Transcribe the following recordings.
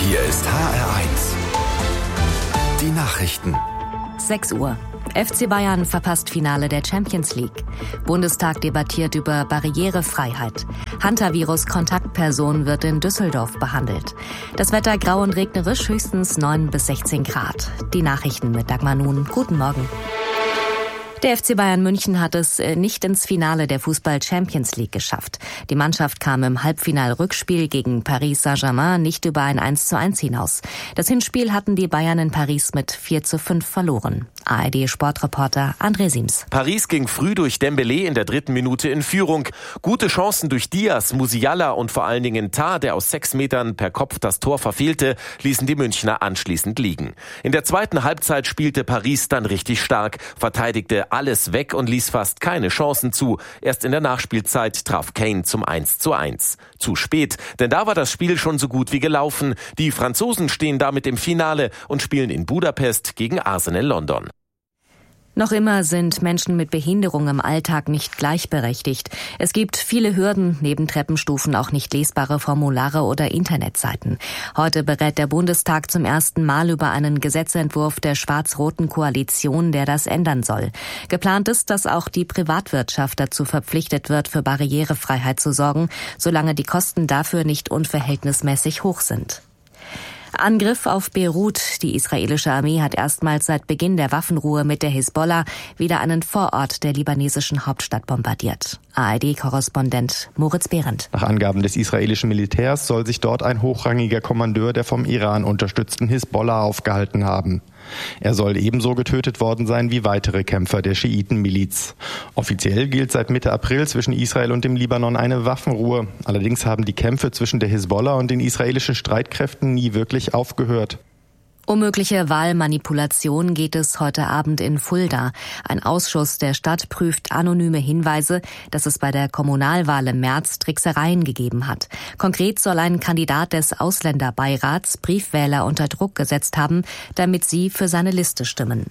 Hier ist HR1. Die Nachrichten. 6 Uhr. FC Bayern verpasst Finale der Champions League. Bundestag debattiert über Barrierefreiheit. Hantavirus-Kontaktperson wird in Düsseldorf behandelt. Das Wetter grau und regnerisch, höchstens 9 bis 16 Grad. Die Nachrichten mit Dagmar Nun. Guten Morgen. Der FC Bayern München hat es nicht ins Finale der Fußball-Champions League geschafft. Die Mannschaft kam im Halbfinal-Rückspiel gegen Paris Saint-Germain nicht über ein 1:1 hinaus. Das Hinspiel hatten die Bayern in Paris mit 4:5 verloren. ARD-Sportreporter André Siems. Paris ging früh durch Dembélé in der 3. Minute in Führung. Gute Chancen durch Diaz, Musiala und vor allen Dingen Tah, der aus 6 Metern per Kopf das Tor verfehlte, ließen die Münchner anschließend liegen. In der zweiten Halbzeit spielte Paris dann richtig stark, verteidigte alles weg und ließ fast keine Chancen zu. Erst in der Nachspielzeit traf Kane zum 1:1. Zu spät, denn da war das Spiel schon so gut wie gelaufen. Die Franzosen stehen damit im Finale und spielen in Budapest gegen Arsenal London. Noch immer sind Menschen mit Behinderung im Alltag nicht gleichberechtigt. Es gibt viele Hürden, neben Treppenstufen auch nicht lesbare Formulare oder Internetseiten. Heute berät der Bundestag zum ersten Mal über einen Gesetzentwurf der schwarz-roten Koalition, der das ändern soll. Geplant ist, dass auch die Privatwirtschaft dazu verpflichtet wird, für Barrierefreiheit zu sorgen, solange die Kosten dafür nicht unverhältnismäßig hoch sind. Angriff auf Beirut. Die israelische Armee hat erstmals seit Beginn der Waffenruhe mit der Hisbollah wieder einen Vorort der libanesischen Hauptstadt bombardiert. ARD-Korrespondent Moritz Behrendt. Nach Angaben des israelischen Militärs soll sich dort ein hochrangiger Kommandeur der vom Iran unterstützten Hisbollah aufgehalten haben. Er soll ebenso getötet worden sein wie weitere Kämpfer der Schiitenmiliz. Offiziell gilt seit Mitte April zwischen Israel und dem Libanon eine Waffenruhe. Allerdings haben die Kämpfe zwischen der Hisbollah und den israelischen Streitkräften nie wirklich aufgehört. Um mögliche Wahlmanipulation geht es heute Abend in Fulda. Ein Ausschuss der Stadt prüft anonyme Hinweise, dass es bei der Kommunalwahl im März Tricksereien gegeben hat. Konkret soll ein Kandidat des Ausländerbeirats Briefwähler unter Druck gesetzt haben, damit sie für seine Liste stimmen.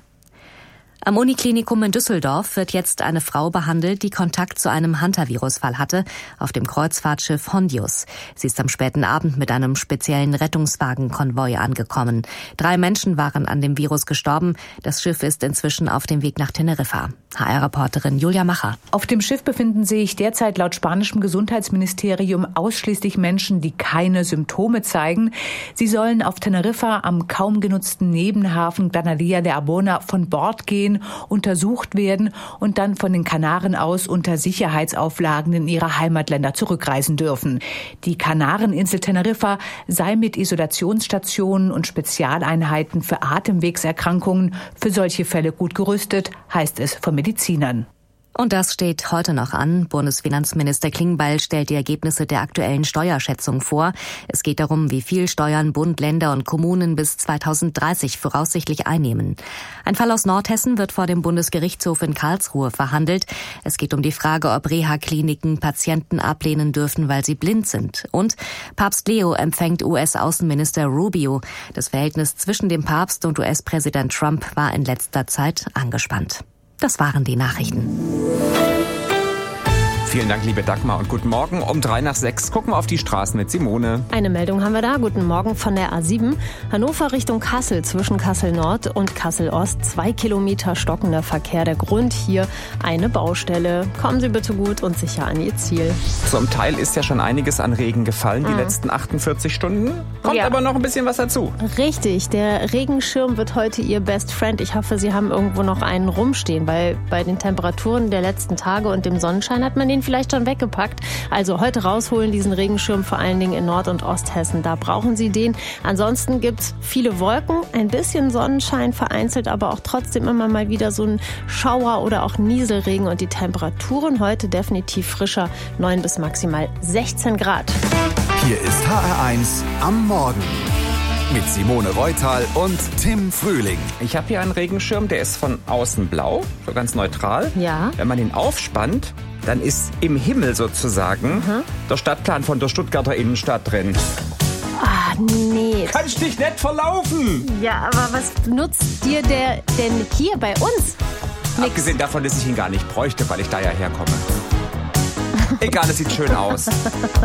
Am Uniklinikum in Düsseldorf wird jetzt eine Frau behandelt, die Kontakt zu einem Hantavirus-Fall hatte, auf dem Kreuzfahrtschiff Hondius. Sie ist am späten Abend mit einem speziellen Rettungswagenkonvoi angekommen. 3 Menschen waren an dem Virus gestorben. Das Schiff ist inzwischen auf dem Weg nach Teneriffa. HR-Reporterin Julia Macher. Auf dem Schiff befinden sich derzeit laut spanischem Gesundheitsministerium ausschließlich Menschen, die keine Symptome zeigen. Sie sollen auf Teneriffa am kaum genutzten Nebenhafen Granadilla de Arbona von Bord gehen, untersucht werden und dann von den Kanaren aus unter Sicherheitsauflagen in ihre Heimatländer zurückreisen dürfen. Die Kanareninsel Teneriffa sei mit Isolationsstationen und Spezialeinheiten für Atemwegserkrankungen für solche Fälle gut gerüstet, heißt es von Medizinern. Und das steht heute noch an. Bundesfinanzminister Klingbeil stellt die Ergebnisse der aktuellen Steuerschätzung vor. Es geht darum, wie viel Steuern Bund, Länder und Kommunen bis 2030 voraussichtlich einnehmen. Ein Fall aus Nordhessen wird vor dem Bundesgerichtshof in Karlsruhe verhandelt. Es geht um die Frage, ob Reha-Kliniken Patienten ablehnen dürfen, weil sie blind sind. Und Papst Leo empfängt US-Außenminister Rubio. Das Verhältnis zwischen dem Papst und US-Präsident Trump war in letzter Zeit angespannt. Das waren die Nachrichten. Vielen Dank, liebe Dagmar, und guten Morgen. Um 5:03 gucken wir auf die Straßen mit Simone. Eine Meldung haben wir da. Guten Morgen von der A7. Hannover Richtung Kassel, zwischen Kassel Nord und Kassel Ost. 2 Kilometer stockender Verkehr. Der Grund hier eine Baustelle. Kommen Sie bitte gut und sicher an Ihr Ziel. Zum Teil ist ja schon einiges an Regen gefallen, die letzten 48 Stunden. Kommt aber noch ein bisschen was dazu. Richtig, der Regenschirm wird heute Ihr Best Friend. Ich hoffe, Sie haben irgendwo noch einen rumstehen, weil bei den Temperaturen der letzten Tage und dem Sonnenschein hat man den vielleicht schon weggepackt. Also heute rausholen diesen Regenschirm, vor allen Dingen in Nord- und Osthessen. Da brauchen Sie den. Ansonsten gibt's viele Wolken, ein bisschen Sonnenschein, vereinzelt aber auch trotzdem immer mal wieder so ein Schauer oder auch Nieselregen. Und die Temperaturen heute definitiv frischer, 9 bis maximal 16 Grad. Hier ist HR1 am Morgen. Mit Simone Reutal und Tim Frühling. Ich habe hier einen Regenschirm, der ist von außen blau, so ganz neutral. Ja. Wenn man ihn aufspannt, dann ist im Himmel sozusagen der Stadtplan von der Stuttgarter Innenstadt drin. Ah, nee. Kannst dich nicht verlaufen! Ja, aber was nutzt dir der denn hier bei uns? Nix. Abgesehen davon, dass ich ihn gar nicht bräuchte, weil ich da ja herkomme. Egal, es sieht schön aus.